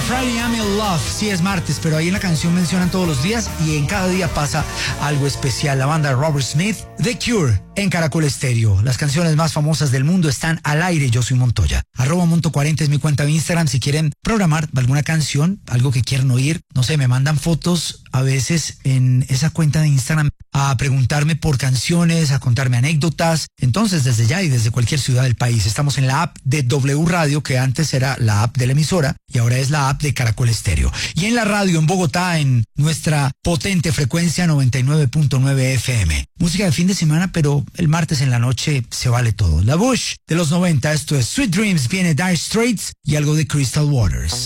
Friday I'm in love. Sí, es martes, pero ahí en la canción mencionan todos los días y en cada día pasa algo especial. La banda Robert Smith, The Cure, en Caracol Estéreo. Las canciones más famosas del mundo están al aire. Yo soy Montoya. @Monto40 es mi cuenta de Instagram. Si quieren programar alguna canción, algo que quieran oír, no sé, me mandan fotos a veces en esa cuenta de Instagram a preguntarme por canciones, a contarme anécdotas. Entonces, desde ya y desde cualquier ciudad del país, estamos en la app de W Radio, que antes era la app de la emisora y ahora es la app de Caracol Estéreo. Y en la radio en Bogotá, en nuestra potente frecuencia 99.9 FM. Música de fin de semana, pero el martes en la noche se vale todo. La Bush de los 90, esto es Sweet Dreams, viene Dire Straits y algo de Crystal Waters.